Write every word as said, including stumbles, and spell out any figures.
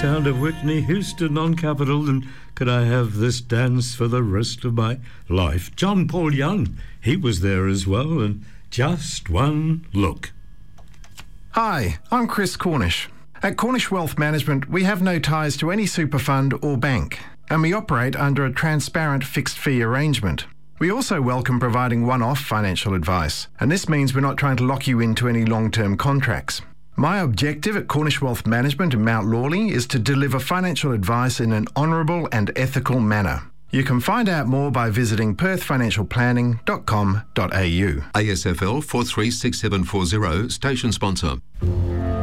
sound of Whitney Houston on Capitol, and could I have this dance for the rest of my life? John Paul Young, he was there as well, and Just One Look. Hi, I'm Chris Cornish. At Cornish Wealth Management, we have no ties to any super fund or bank, and we operate under a transparent fixed fee arrangement. We also welcome providing one-off financial advice, and this means we're not trying to lock you into any long-term contracts. My objective at Cornish Wealth Management in Mount Lawley is to deliver financial advice in an honourable and ethical manner. You can find out more by visiting perth financial planning dot com dot a u. A S F L four three six seven four zero, station sponsor.